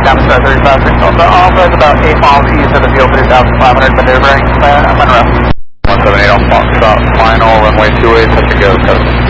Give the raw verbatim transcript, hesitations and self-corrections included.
Down to thirty-five six Delta Alpha is about eight miles east of the field, three thousand five hundred, maneuvering uh, Monroe. one seven eight on Foxtrot, final, runway two eight, touch and go, coast.